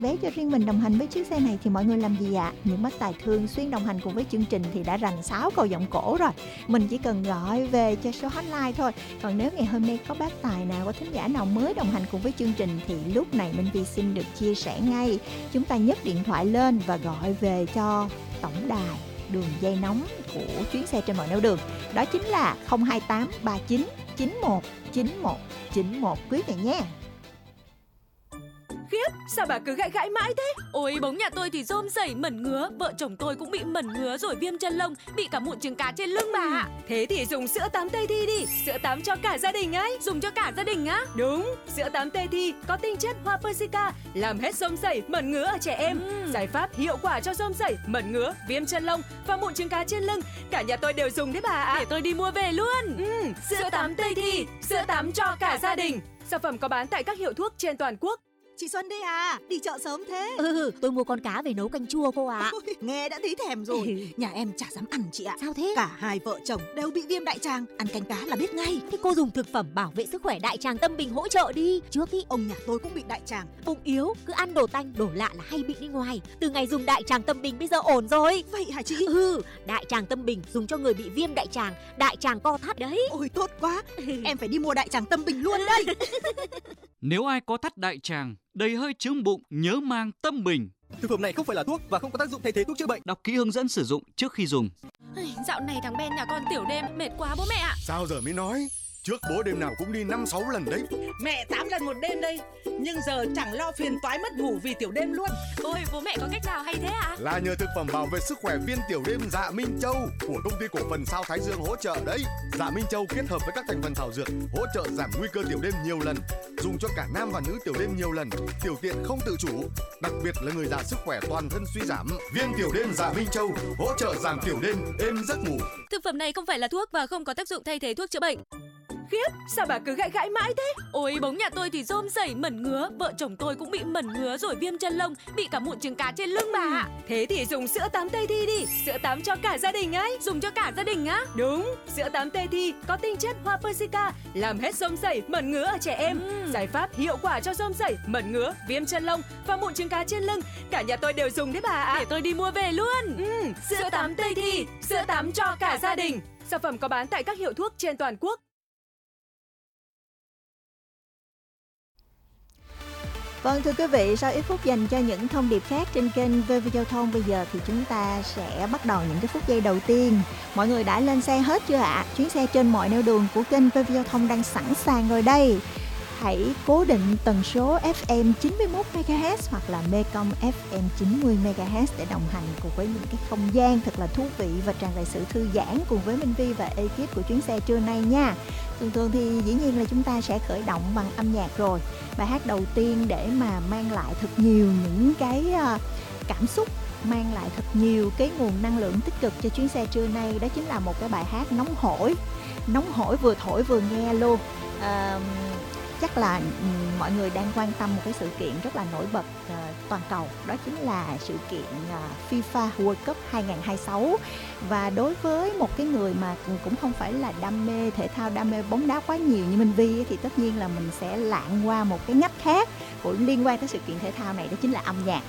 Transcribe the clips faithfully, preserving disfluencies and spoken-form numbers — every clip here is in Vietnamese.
vé cho riêng mình đồng hành với chiếc xe này thì mọi người làm gì ạ? Những bác tài thường xuyên đồng hành cùng với chương trình thì đã rành sáu câu giọng cổ rồi. Mình chỉ cần gọi về cho số hotline thôi. Còn nếu ngày hôm nay có bác tài nào, có thính giả nào mới đồng hành cùng với chương trình thì lúc này Minh Vi xin được chia sẻ ngay. Chúng ta nhấc điện thoại lên và gọi về cho tổng đài đường dây nóng của chuyến xe trên mọi nẻo đường. Đó chính là không hai tám ba chín chín một chín một chín một, quý vị nhé. Khiếp, sao bà cứ gãi gãi mãi thế? Ôi, bóng nhà tôi thì rôm rẩy mẩn ngứa, vợ chồng tôi cũng bị mẩn ngứa rồi viêm chân lông, bị cả mụn trứng cá trên lưng bà ạ. Thế thì dùng sữa tắm Tây Thi đi, sữa tắm cho cả gia đình ấy. Dùng cho cả gia đình á? Đúng, sữa tắm Tây Thi có tinh chất hoa persica, làm hết rôm rẩy, mẩn ngứa ở trẻ em. Uhm. Giải pháp hiệu quả cho rôm rẩy, mẩn ngứa, viêm chân lông và mụn trứng cá trên lưng. Cả nhà tôi đều dùng đấy bà ạ. Để tôi đi mua về luôn. Uhm, sữa tắm Tây Thi, sữa tắm cho cả gia đình. Sản phẩm có bán tại các hiệu thuốc trên toàn quốc. Chị Xuân đây à, đi chợ sớm thế? Ừ, tôi mua con cá về nấu canh chua cô ạ. À. Ôi, nghe đã thấy thèm rồi. Nhà em chả dám ăn chị ạ. Sao thế? Cả hai vợ chồng đều bị viêm đại tràng, ăn canh cá là biết ngay. Thế cô dùng thực phẩm bảo vệ sức khỏe đại tràng Tâm Bình hỗ trợ đi. Trước ý ông nhà tôi cũng bị đại tràng. Bụng yếu, cứ ăn đồ tanh, đồ lạ là hay bị đi ngoài. Từ ngày dùng đại tràng Tâm Bình bây giờ ổn rồi. Vậy hả chị? Ừ, đại tràng Tâm Bình dùng cho người bị viêm đại tràng, đại tràng co thắt đấy. Ôi tốt quá, em phải đi mua đại tràng Tâm Bình luôn đây. Nếu ai có thắt đại tràng, đầy hơi chướng bụng, nhớ mang Tâm Bình. Thực phẩm này không phải là thuốc và không có tác dụng thay thế thuốc chữa bệnh. Đọc kỹ hướng dẫn sử dụng trước khi dùng. Dạo này thằng Ben nhà con tiểu đêm mệt quá bố mẹ ạ. Sao giờ mới nói? Trước bố đêm nào cũng đi năm sáu lần đấy. Mẹ tám lần một đêm đây. Nhưng giờ chẳng lo phiền toái mất ngủ vì tiểu đêm luôn. Ôi bố mẹ có cách nào hay thế ạ? À? Là nhờ thực phẩm bảo vệ sức khỏe viên tiểu đêm Dạ Minh Châu của công ty cổ phần Sao Thái Dương hỗ trợ đấy. Dạ Minh Châu kết hợp với các thành phần thảo dược hỗ trợ giảm nguy cơ tiểu đêm nhiều lần, dùng cho cả nam và nữ tiểu đêm nhiều lần, tiểu tiện không tự chủ, đặc biệt là người già sức khỏe toàn thân suy giảm. Viên tiểu đêm Dạ Minh Châu hỗ trợ giảm tiểu đêm, êm giấc ngủ. Thực phẩm này không phải là thuốc và không có tác dụng thay thế thuốc chữa bệnh. Khiếp, sao bà cứ gãi gãi mãi thế? Ôi, bóng nhà tôi thì rôm rẩy mẩn ngứa, vợ chồng tôi cũng bị mẩn ngứa rồi viêm chân lông, bị cả mụn trứng cá trên lưng bà ạ. Thế thì dùng sữa tắm Tây Thi đi, sữa tắm cho cả gia đình ấy. Dùng cho cả gia đình á? Đúng, sữa tắm Tây Thi có tinh chất hoa persica, làm hết rôm rẩy, mẩn ngứa ở trẻ em. Uhm. Giải pháp hiệu quả cho rôm rẩy, mẩn ngứa, viêm chân lông và mụn trứng cá trên lưng. Cả nhà tôi đều dùng đấy bà ạ. Để tôi đi mua về luôn. Uhm, sữa tắm Tây Thi, sữa tắm cho cả gia đình. Sản phẩm có bán tại các hiệu thuốc trên toàn quốc. Vâng thưa quý vị, sau ít phút dành cho những thông điệp khác trên kênh vê vê Giao thông, bây giờ thì chúng ta sẽ bắt đầu những cái phút giây đầu tiên. Mọi người đã lên xe hết chưa ạ? À? Chuyến xe trên mọi nẻo đường của kênh vê vê Giao thông đang sẵn sàng rồi đây. Hãy cố định tần số ép em chín mươi mốt mê ga héc hoặc là Mekong ép em chín mươi mê ga héc để đồng hành cùng với những cái không gian thật là thú vị và tràn đầy sự thư giãn cùng với Minh Vi và ekip của chuyến xe trưa nay nha. Thường thường thì dĩ nhiên là chúng ta sẽ khởi động bằng âm nhạc rồi. Bài hát đầu tiên để mà mang lại thật nhiều những cái cảm xúc, mang lại thật nhiều cái nguồn năng lượng tích cực cho chuyến xe trưa nay, đó chính là một cái bài hát nóng hổi. Nóng hổi vừa thổi vừa nghe luôn. À, chắc là um, mọi người đang quan tâm một cái sự kiện rất là nổi bật uh, toàn cầu, đó chính là sự kiện uh, FIFA World Cup hai không hai sáu. Và đối với một cái người mà cũng không phải là đam mê thể thao, đam mê bóng đá quá nhiều như Minh Vi, thì tất nhiên là mình sẽ lạng qua một cái ngách khác của liên quan tới sự kiện thể thao này, đó chính là âm nhạc.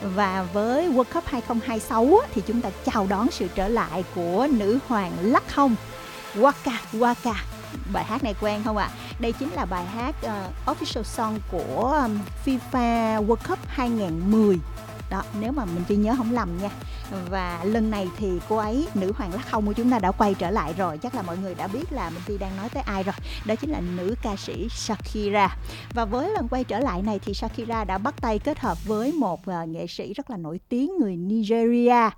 Và với World Cup hai không hai sáu thì chúng ta chào đón sự trở lại của nữ hoàng lắc hông Waka Waka. Bài hát này quen không ạ? À? Đây chính là bài hát uh, official song của um, FIFA World Cup hai không một không. Đó, nếu mà mình chỉ nhớ không lầm nha. Và lần này thì cô ấy, nữ hoàng lắc hông của chúng ta đã quay trở lại rồi. Chắc là mọi người đã biết là mình Ti đang nói tới ai rồi. Đó chính là nữ ca sĩ Shakira. Và với lần quay trở lại này thì Shakira đã bắt tay kết hợp với một uh, nghệ sĩ rất là nổi tiếng người Nigeria,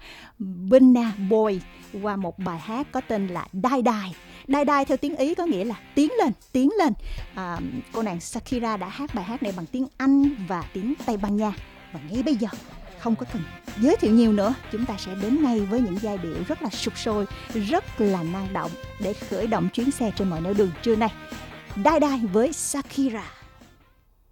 Burna Boy, qua một bài hát có tên là Die Die. Die Die theo tiếng Ý có nghĩa là tiến lên, tiến lên. À, cô nàng Shakira đã hát bài hát này bằng tiếng Anh và tiếng Tây Ban Nha. Và ngay bây giờ, không có cần giới thiệu nhiều nữa, chúng ta sẽ đến ngay với những giai điệu rất là sục sôi, rất là năng động để khởi động chuyến xe trên mọi nẻo đường trưa nay. Die Die với Shakira.